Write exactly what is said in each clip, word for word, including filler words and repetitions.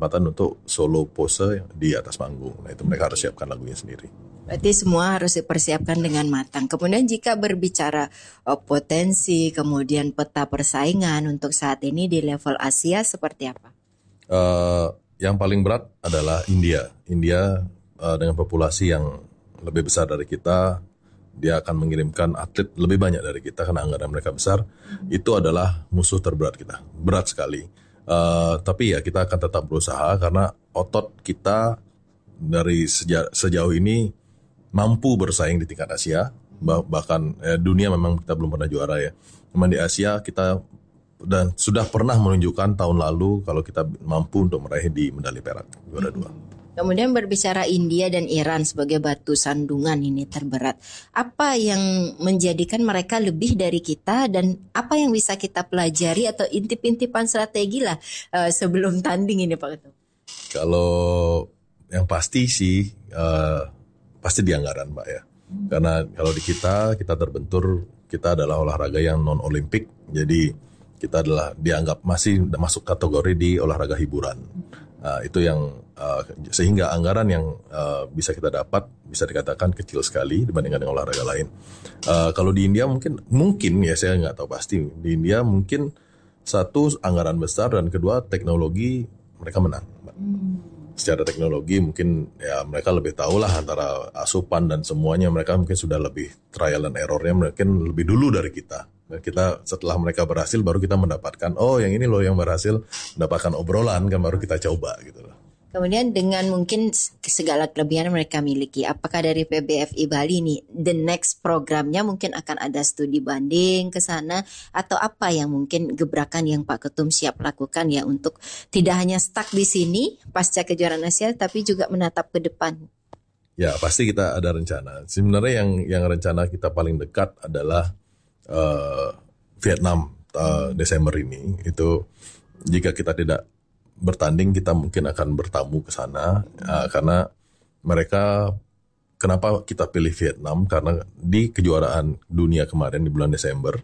kesempatan untuk solo pose di atas panggung. Nah itu mereka harus siapkan lagunya sendiri. Berarti semua harus dipersiapkan dengan matang. Kemudian jika berbicara uh, potensi, kemudian peta persaingan untuk saat ini di level Asia seperti apa? Uh, yang paling berat adalah India. India uh, dengan populasi yang lebih besar dari kita, dia akan mengirimkan atlet lebih banyak dari kita karena anggaran mereka besar. Itu adalah musuh terberat kita, berat sekali. Uh, tapi ya kita akan tetap berusaha karena otot kita dari seja- sejauh ini mampu bersaing di tingkat Asia. Bah- bahkan eh, dunia memang kita belum pernah juara ya. Cuman di Asia kita dan sudah pernah menunjukkan tahun lalu kalau kita mampu untuk meraih di medali perak juara dua. Kemudian berbicara India dan Iran sebagai batu sandungan ini terberat. Apa yang menjadikan mereka lebih dari kita dan apa yang bisa kita pelajari atau intip-intipan strategi lah uh, sebelum tanding ini Pak Ketum? Kalau yang pasti sih uh, pasti di anggaran Mbak ya. Karena kalau di kita, kita terbentur, kita adalah olahraga yang non-olimpik. Jadi kita adalah dianggap masih masuk kategori di olahraga hiburan. Uh, itu yang uh, sehingga anggaran yang uh, bisa kita dapat bisa dikatakan kecil sekali dibandingkan dengan olahraga lain. Uh, kalau di India mungkin mungkin ya saya nggak tahu pasti di India mungkin satu anggaran besar dan kedua teknologi mereka menang. Hmm. Secara teknologi mungkin ya mereka lebih tahu lah antara asupan dan semuanya, mereka mungkin sudah lebih trial and errornya mungkin lebih dulu dari kita. Kita setelah mereka berhasil baru kita mendapatkan oh yang ini loh yang berhasil, mendapatkan obrolan kan baru kita coba gitu loh. Kemudian dengan mungkin segala kelebihan mereka miliki, apakah dari P B F I Bali ini the next programnya mungkin akan ada studi banding ke sana atau apa yang mungkin gebrakan yang Pak Ketum siap lakukan ya untuk tidak hanya stuck di sini pasca kejuaraan Asia tapi juga menatap ke depan? Ya pasti kita ada rencana. Sebenarnya yang yang rencana kita paling dekat adalah Uh, Vietnam uh, Desember ini. Itu jika kita tidak bertanding kita mungkin akan bertamu ke sana uh, karena mereka kenapa kita pilih Vietnam karena di kejuaraan dunia kemarin di bulan Desember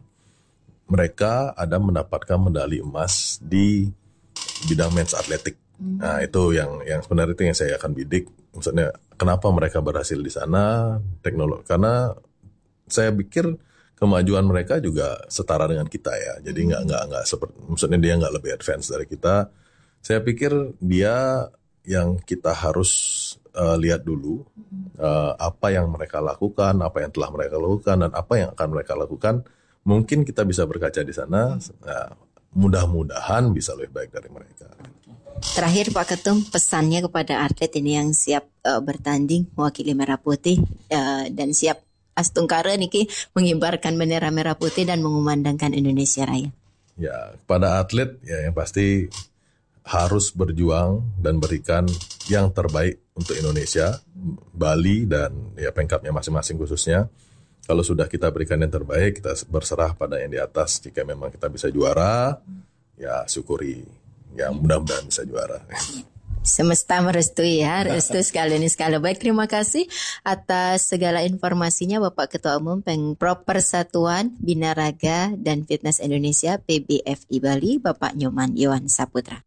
mereka ada mendapatkan medali emas di bidang men's athletic. Hmm. Nah itu yang yang sebenarnya itu yang saya akan bidik. Maksudnya kenapa mereka berhasil di sana teknologi karena saya pikir kemajuan mereka juga setara dengan kita ya, jadi nggak nggak nggak seperti, maksudnya dia nggak lebih advance dari kita. Saya pikir dia yang kita harus uh, lihat dulu uh, apa yang mereka lakukan, apa yang telah mereka lakukan dan apa yang akan mereka lakukan. Mungkin kita bisa berkaca di sana. Nah, mudah-mudahan bisa lebih baik dari mereka. Terakhir Pak Ketum, pesannya kepada atlet ini yang siap uh, bertanding mewakili Merah Putih uh, dan siap Astungkara niki mengibarkan bendera merah putih dan mengumandangkan Indonesia Raya. Ya, pada atlet ya yang pasti harus berjuang dan berikan yang terbaik untuk Indonesia, Bali dan ya pengkapnya masing-masing khususnya. Kalau sudah kita berikan yang terbaik, kita berserah pada yang di atas. Jika memang kita bisa juara, ya syukuri. Ya mudah-mudahan bisa juara. Semesta merestui ya, restu sekali ini sekali. Baik, terima kasih atas segala informasinya Bapak Ketua Umum Pengprov Persatuan Binaraga dan Fitness Indonesia P B F I Bali, Bapak Nyoman Yohan Saputra.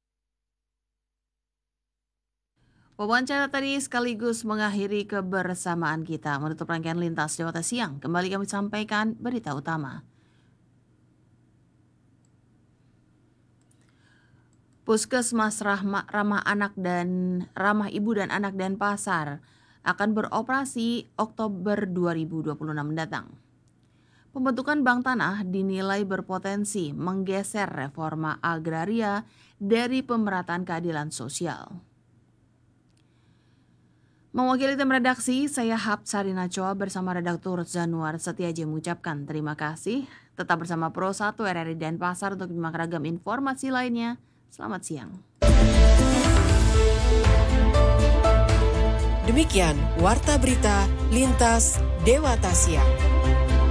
Wawancara tadi sekaligus mengakhiri kebersamaan kita menutup rangkaian Lintas Dewata Siang. Kembali kami sampaikan berita utama. Puskesmas Rahma, Ramah Anak dan Ramah Ibu dan Anak Denpasar akan beroperasi Oktober dua ribu dua puluh enam mendatang. Pembentukan Bank Tanah dinilai berpotensi menggeser reforma agraria dari pemerataan keadilan sosial. Mewakili tim redaksi, saya Hapsari Nacoa bersama redaktur Zanuar Setiaji mengucapkan terima kasih. Tetap bersama Pro satu R R I Denpasar untuk menyimak ragam informasi lainnya. Selamat siang. Demikian Warta Berita Lintas Dewata Siang.